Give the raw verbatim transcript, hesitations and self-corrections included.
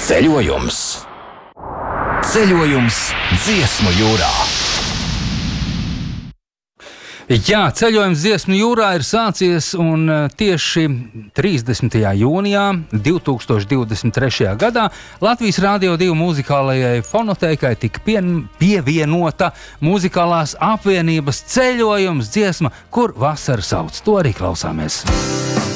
Ceļojums. Ceļojums Dziesmu jūrā. Jā, ceļojums Dziesmu jūrā ir sācies un tieši trīsdesmitajā jūnijā divtūkstoš divdesmit trešajā gadā Latvijas Rādio divi mūzikālajai fonotēkai tika pien, pievienota muzikālās apvienības ceļojums dziesma, kur vasara sauc. To arī klausāmies.